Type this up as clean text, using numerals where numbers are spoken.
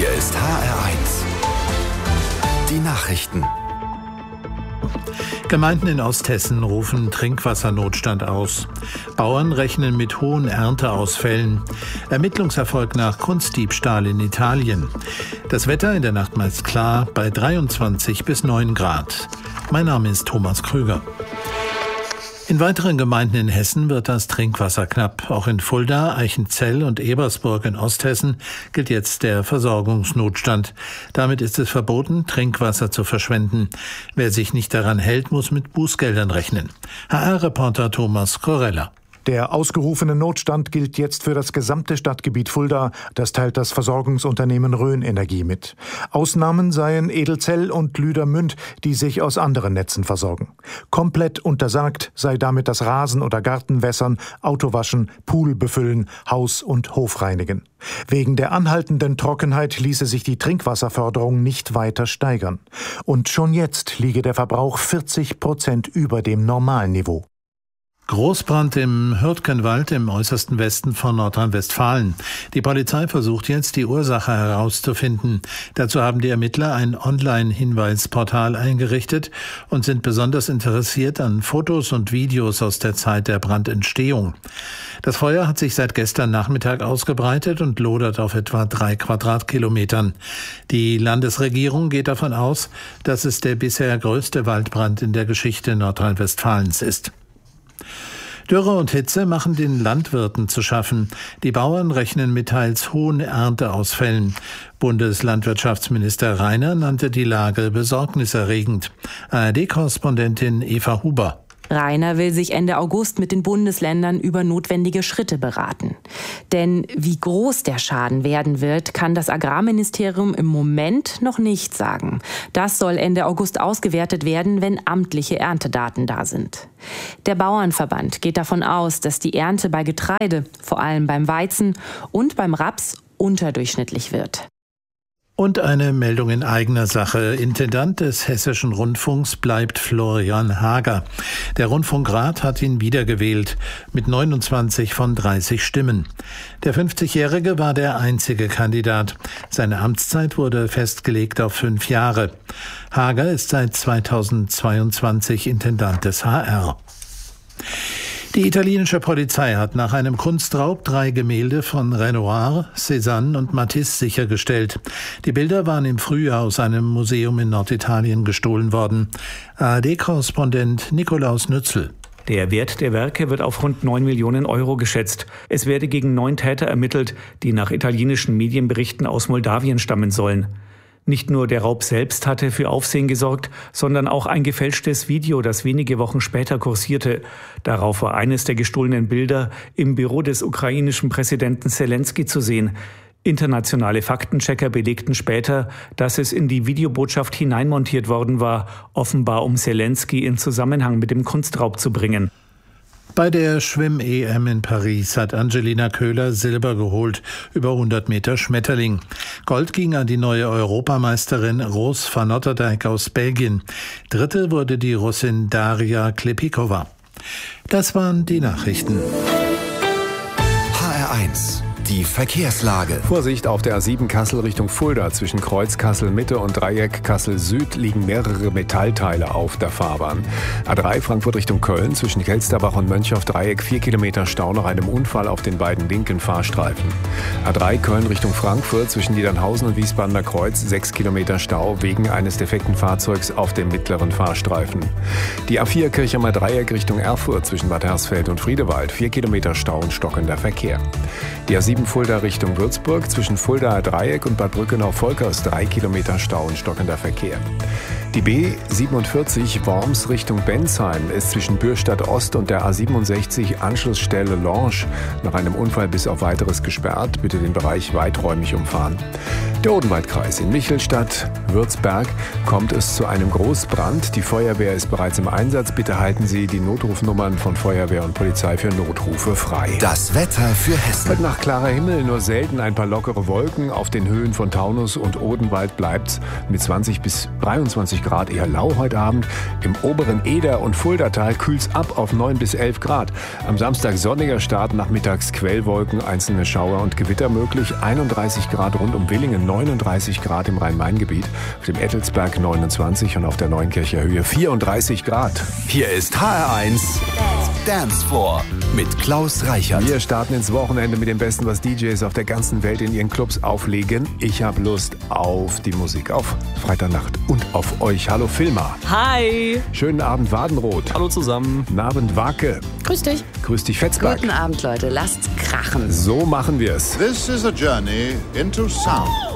Hier ist HR1. Die Nachrichten. Gemeinden in Osthessen rufen Trinkwassernotstand aus. Bauern rechnen mit hohen Ernteausfällen. Ermittlungserfolg nach Kunstdiebstahl in Italien. Das Wetter in der Nacht meist klar bei 23 bis 9 Grad. Mein Name ist Thomas Krüger. In weiteren Gemeinden in Hessen wird das Trinkwasser knapp. Auch in Fulda, Eichenzell und Ebersburg in Osthessen gilt jetzt der Versorgungsnotstand. Damit ist es verboten, Trinkwasser zu verschwenden. Wer sich nicht daran hält, muss mit Bußgeldern rechnen. HR-Reporter Thomas Korella. Der ausgerufene Notstand gilt jetzt für das gesamte Stadtgebiet Fulda. Das teilt das Versorgungsunternehmen Rhön Energie mit. Ausnahmen seien Edelzell und Lüdermünd, die sich aus anderen Netzen versorgen. Komplett untersagt sei damit das Rasen- oder Gartenwässern, Autowaschen, Pool befüllen, Haus- und Hof reinigen. Wegen der anhaltenden Trockenheit ließe sich die Trinkwasserförderung nicht weiter steigern. Und schon jetzt liege der Verbrauch 40% über dem Normalniveau. Großbrand im Hürtgenwald im äußersten Westen von Nordrhein-Westfalen. Die Polizei versucht jetzt, die Ursache herauszufinden. Dazu haben die Ermittler ein Online-Hinweisportal eingerichtet und sind besonders interessiert an Fotos und Videos aus der Zeit der Brandentstehung. Das Feuer hat sich seit gestern Nachmittag ausgebreitet und lodert auf etwa 3 Quadratkilometern. Die Landesregierung geht davon aus, dass es der bisher größte Waldbrand in der Geschichte Nordrhein-Westfalens ist. Dürre und Hitze machen den Landwirten zu schaffen. Die Bauern rechnen mit teils hohen Ernteausfällen. Bundeslandwirtschaftsminister Reiner nannte die Lage besorgniserregend. ARD-Korrespondentin Eva Huber. Reiner will sich Ende August mit den Bundesländern über notwendige Schritte beraten. Denn wie groß der Schaden werden wird, kann das Agrarministerium im Moment noch nicht sagen. Das soll Ende August ausgewertet werden, wenn amtliche Erntedaten da sind. Der Bauernverband geht davon aus, dass die Ernte bei Getreide, vor allem beim Weizen und beim Raps, unterdurchschnittlich wird. Und eine Meldung in eigener Sache. Intendant des Hessischen Rundfunks bleibt Florian Hager. Der Rundfunkrat hat ihn wiedergewählt mit 29 von 30 Stimmen. Der 50-Jährige war der einzige Kandidat. Seine Amtszeit wurde festgelegt auf 5 Jahre. Hager ist seit 2022 Intendant des HR. Die italienische Polizei hat nach einem Kunstraub 3 Gemälde von Renoir, Cézanne und Matisse sichergestellt. Die Bilder waren im Frühjahr aus einem Museum in Norditalien gestohlen worden. ARD-Korrespondent Nikolaus Nützel. Der Wert der Werke wird auf rund 9 Millionen Euro geschätzt. Es werde gegen 9 Täter ermittelt, die nach italienischen Medienberichten aus Moldawien stammen sollen. Nicht nur der Raub selbst hatte für Aufsehen gesorgt, sondern auch ein gefälschtes Video, das wenige Wochen später kursierte. Darauf war eines der gestohlenen Bilder im Büro des ukrainischen Präsidenten Selenskyj zu sehen. Internationale Faktenchecker belegten später, dass es in die Videobotschaft hineinmontiert worden war, offenbar um Selenskyj in Zusammenhang mit dem Kunstraub zu bringen. Bei der Schwimm-EM in Paris hat Angelina Köhler Silber geholt, über 100 Meter Schmetterling. Gold ging an die neue Europameisterin Ros van Otterdijk aus Belgien. Dritte wurde die Russin Daria Klepikova. Das waren die Nachrichten. HR1. Die Verkehrslage. Vorsicht auf der A7 Kassel Richtung Fulda. Zwischen Kreuz Kassel Mitte und Dreieck Kassel Süd liegen mehrere Metallteile auf der Fahrbahn. A3 Frankfurt Richtung Köln. Zwischen Kelsterbach und Mönchhoff Dreieck 4 Kilometer Stau nach einem Unfall auf den beiden linken Fahrstreifen. A3 Köln Richtung Frankfurt. Zwischen Niedernhausen und Wiesbadener Kreuz 6 Kilometer Stau wegen eines defekten Fahrzeugs auf dem mittleren Fahrstreifen. Die A4 Kirchheimer Dreieck Richtung Erfurt. Zwischen Bad Hersfeld und Friedewald 4 Kilometer Stau und stockender Verkehr. Die A7 Fulda Richtung Würzburg, zwischen Fuldaer Dreieck und Bad Brückenau-Volkers 3 Kilometer Stau und stockender Verkehr. Die B47 Worms Richtung Bensheim ist zwischen Bürstadt Ost und der A67 Anschlussstelle Lange nach einem Unfall bis auf weiteres gesperrt. Bitte den Bereich weiträumig umfahren. Der Odenwaldkreis in Michelstadt, Würzberg, kommt es zu einem Großbrand. Die Feuerwehr ist bereits im Einsatz. Bitte halten Sie die Notrufnummern von Feuerwehr und Polizei für Notrufe frei. Das Wetter für Hessen. Heute Nacht klarer Himmel, nur selten ein paar lockere Wolken. Auf den Höhen von Taunus und Odenwald bleibt's mit 20 bis 23 Grad eher lau heute Abend. Im oberen Eder- und Fuldatal kühlt's ab auf 9 bis 11 Grad. Am Samstag sonniger Start, nachmittags Quellwolken, einzelne Schauer und Gewitter möglich. 31 Grad rund um Willingen, 39 Grad im Rhein-Main-Gebiet, auf dem Ettelsberg 29 und auf der Neunkircher Höhe 34 Grad. Hier ist HR1 Dance Floor mit Klaus Reichert. Wir starten ins Wochenende mit dem Besten, was DJs auf der ganzen Welt in ihren Clubs auflegen. Ich habe Lust auf die Musik, auf Freitagnacht und auf euch. Hallo Filma. Hi. Schönen Abend Wadenroth. Hallo zusammen. Guten Abend Wake. Grüß dich. Grüß dich Fetzberg. Guten Abend, Leute. Lasst's krachen. So machen wir es. This is a journey into sound.